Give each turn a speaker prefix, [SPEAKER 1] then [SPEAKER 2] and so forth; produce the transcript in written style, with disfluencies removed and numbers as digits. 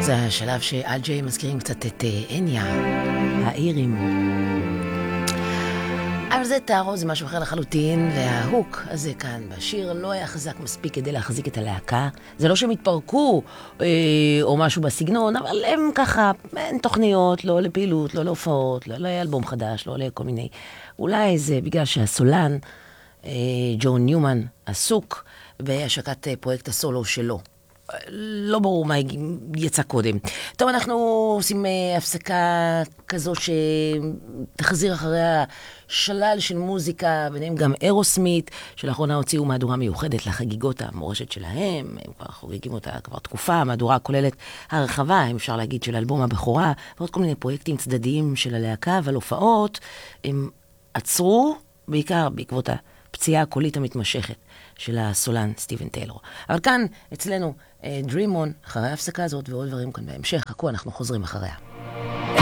[SPEAKER 1] זה השלב שאל ג'יי מזכירים קצת את אניה, האירים. אבל זה טארו, זה משהו אחר לחלוטין, וההוק הזה כאן בשיר לא היה חזק מספיק כדי להחזיק את הלהקה. זה לא שהם התפרקו או משהו בסגנון, אבל הם ככה, אין תוכניות, לא לפעילות, לא להופעות, לא לאלבום חדש, לא לכל מיני. אולי זה בגלל שהסולן, ג'ון ניומן, עסוק בהשקת פרויקט הסולו שלו. לא ברור מה יצא קודם. טוב, אנחנו עושים הפסקה כזו שתחזיר אחרי השלל של מוזיקה, ביניהם גם אירוסמית, שלאחרונה הוציאו מהדורה מיוחדת לחגיגות המורשת שלהם. הם כבר חוגגים אותה כבר תקופה, המהדורה כוללת הרחבה, אפשר להגיד, של אלבום הבכורה, ועוד כל מיני פרויקטים צדדיים של הלהקה, אבל הופעות הם עצרו בעיקר בעקבות הפציעה הקולית המתמשכת של הסולן סטיבן טיילור. אבל כאן, אצלנו, Dream On, אחרי ההפסקה הזאת ועוד דברים כאן בהמשך. חכו, אנחנו חוזרים אחריה.